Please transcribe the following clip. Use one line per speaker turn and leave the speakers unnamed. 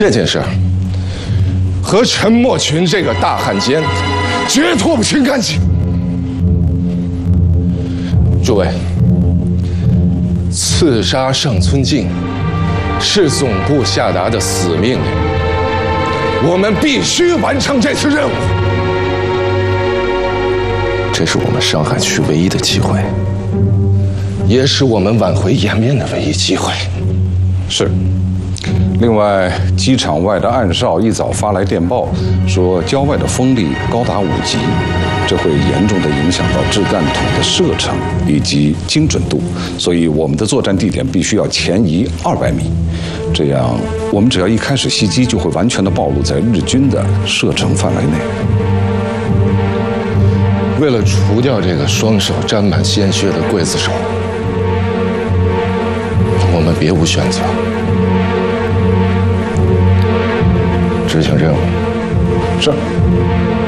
这件事和陈默群这个大汉奸绝脱不清干系。诸位，刺杀盛村镜是总部下达的死命令，我们必须完成这次任务。这是我们上海区唯一的机会，也是我们挽回颜面的唯一机会。
是。另外，机场外的暗哨一早发来电报，说郊外的风力高达5级，这会严重的影响到掷弹筒的射程以及精准度，所以我们的作战地点必须要前移200米，这样我们只要一开始袭击，就会完全的暴露在日军的射程范围内。
为了除掉这个双手沾满鲜血的刽子手，我们别无选择。执行任务。
是。